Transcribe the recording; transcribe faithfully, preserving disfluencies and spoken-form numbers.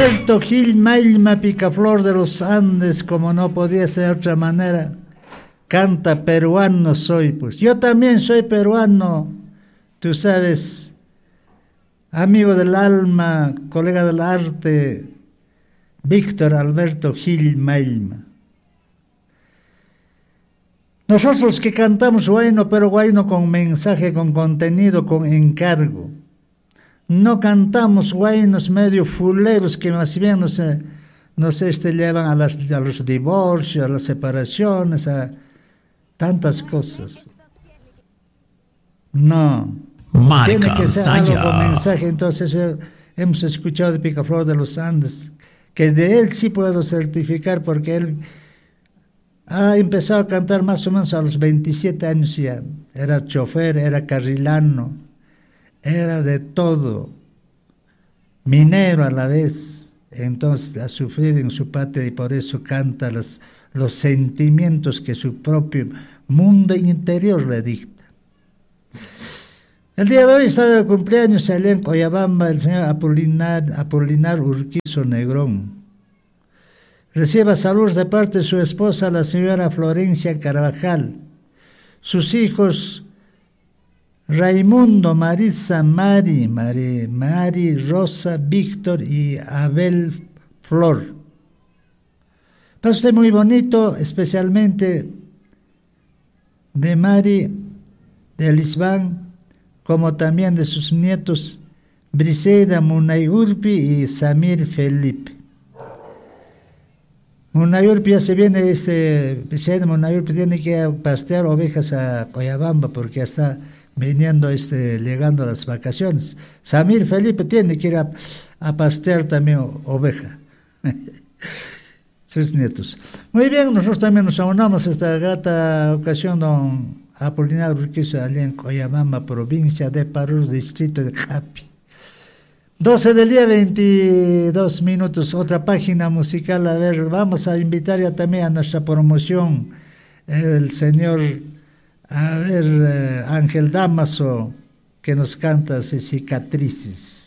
Alberto Gil Mailma, Picaflor de los Andes, como no podía ser de otra manera, canta Peruano soy. Pues yo también soy peruano, tú sabes, amigo del alma, colega del arte, Víctor Alberto Gil Mailma. Nosotros que cantamos guayno, pero guayno con mensaje, con contenido, con encargo. No cantamos guaynos medio fuleros que más bien nos, nos este, llevan a, las, a los divorcios, a las separaciones, a tantas cosas. No. Marca Tiene que ser algo Saya. con mensaje. Entonces eh, hemos escuchado de Picaflor de los Andes, que de él sí puedo certificar porque él ha empezado a cantar más o menos a los veintisiete años ya. Era chofer, era carrilano, era de todo, minero a la vez. Entonces ha sufrido en su patria y por eso canta los, los sentimientos que su propio mundo interior le dicta. El día de hoy está de cumpleaños allá en Coyabamba el señor Apolinar, Apolinar Urquizo Negrón. Reciba saludos de parte de su esposa, la señora Florencia Carvajal, sus hijos Raimundo, Maritza, Mari, Mari, Mari, Rosa, Víctor y Abel Flor. Para usted muy bonito, especialmente de Mari, de Lisbán, como también de sus nietos Briseida Munay Urpi y Samir Felipe. Munay Urpi ya se viene, este, Briseida Munay Urpi tiene que pastear ovejas a Coyabamba porque ya está viniendo, este, llegando a las vacaciones. Samir Felipe tiene que ir a, a pastear también oveja. Sus nietos. Muy bien, nosotros también nos aunamos a esta grata ocasión, don Apolinar Urquizo, allá en Coyabamba, provincia de Parú, distrito de Capi. doce del día, veintidós minutos, otra página musical. A ver, vamos a invitar ya también a nuestra promoción, el señor, a ver, eh, Ángel Damaso, que nos canta Cicatrices.